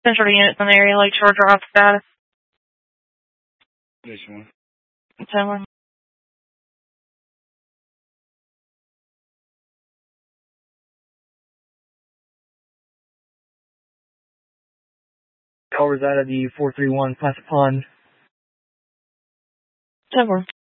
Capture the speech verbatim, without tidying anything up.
Central units in the area, Lakeshore Drive status. Station one. ten one. Call reside at the four three one Classic Pond. ten one.